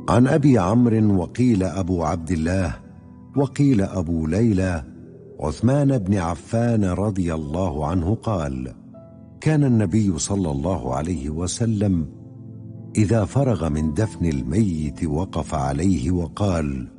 عن أبي عمرو وقيل أبو عبد الله وقيل أبو ليلى عثمان بن عفان رضي الله عنه قال: كان النبي صلى الله عليه وسلم إذا فرغ من دفن الميت وقف عليه وقال: